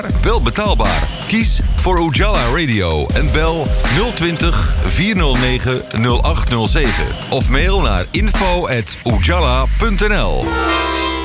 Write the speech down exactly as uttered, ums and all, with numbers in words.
wel betaalbaar. Kies voor Ujala Radio en bel nul twintig, vierhonderdnegen, nul acht nul zeven of mail naar info at ujala punt n l.